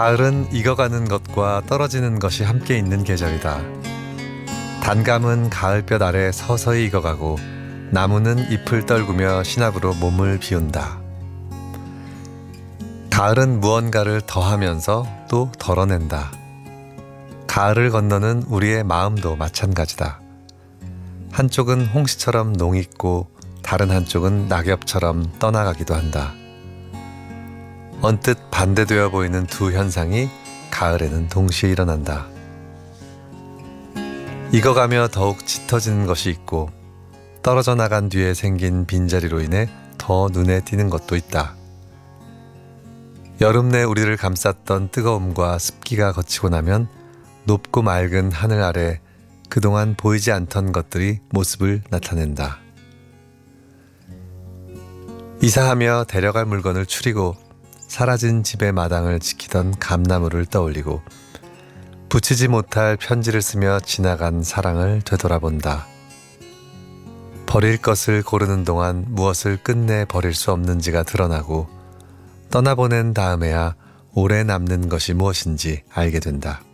가을은 익어가는 것과 떨어지는 것이 함께 있는 계절이다. 단감은 가을볕 아래 서서히 익어가고 나무는 잎을 떨구며 신압으로 몸을 비운다. 가을은 무언가를 더하면서 또 덜어낸다. 가을을 건너는 우리의 마음도 마찬가지다. 한쪽은 홍시처럼 농익고 다른 한쪽은 낙엽처럼 떠나가기도 한다. 언뜻 반대되어 보이는 두 현상이 가을에는 동시에 일어난다. 익어가며 더욱 짙어지는 것이 있고 떨어져 나간 뒤에 생긴 빈자리로 인해 더 눈에 띄는 것도 있다. 여름 내 우리를 감쌌던 뜨거움과 습기가 거치고 나면 높고 맑은 하늘 아래 그동안 보이지 않던 것들이 모습을 나타낸다. 이사하며 데려갈 물건을 추리고 사라진 집의 마당을 지키던 감나무를 떠올리고 붙이지 못할 편지를 쓰며 지나간 사랑을 되돌아본다. 버릴 것을 고르는 동안 무엇을 끝내 버릴 수 없는지가 드러나고 떠나보낸 다음에야 오래 남는 것이 무엇인지 알게 된다.